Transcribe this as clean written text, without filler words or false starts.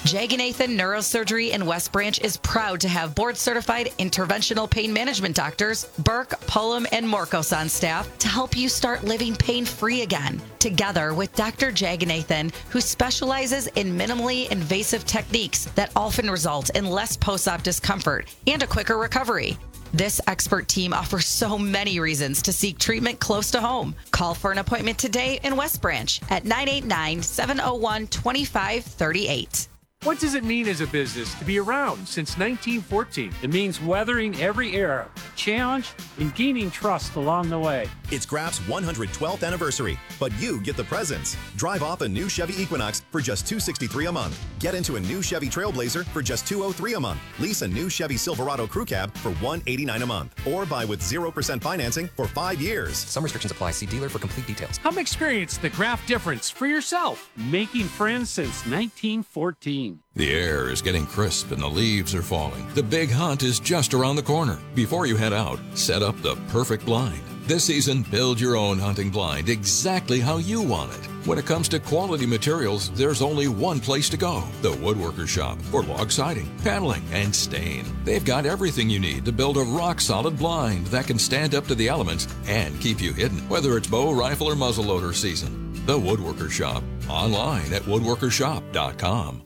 Jaganathan Neurosurgery in West Branch is proud to have board-certified interventional pain management doctors Burke, Pullum, and Morkos on staff to help you start living pain-free again. Together with Dr. Jaganathan, who specializes in minimally invasive techniques that often result in less post-op discomfort and a quicker recovery. This expert team offers so many reasons to seek treatment close to home. Call for an appointment today in West Branch at 989-701-2538. What does it mean as a business to be around since 1914? It means weathering every era, challenge, and gaining trust along the way. It's Graf's 112th anniversary, but you get the presents. Drive off a new Chevy Equinox for just $263 a month. Get into a new Chevy Trailblazer for just $203 a month. Lease a new Chevy Silverado Crew Cab for $189 a month. Or buy with 0% financing for 5 years. Some restrictions apply. See dealer for complete details. Come experience the Graf difference for yourself. Making friends since 1914. The air is getting crisp and the leaves are falling. The big hunt is just around the corner. Before you head out, set up the perfect blind. This season, build your own hunting blind exactly how you want it. When it comes to quality materials, there's only one place to go. The Woodworker Shop for log siding, paneling, and stain. They've got everything you need to build a rock-solid blind that can stand up to the elements and keep you hidden, whether it's bow, rifle, or muzzleloader season. The Woodworker Shop. Online at woodworkershop.com.